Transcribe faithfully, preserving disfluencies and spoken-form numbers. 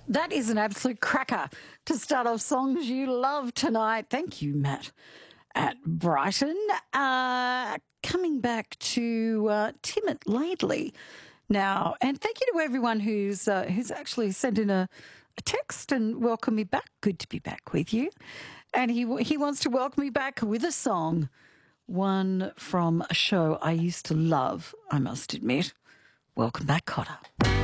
That is an absolute cracker to start off Songs You Love tonight. Thank you, Matt, at Brighton. Uh, coming back to uh, Tim at Laidley now. And thank you to everyone who's uh, who's actually sent in a, a text and welcomed me back. Good to be back with you. And he he wants to welcome me back with a song, one from a show I used to love, I must admit. Welcome back, Cotter.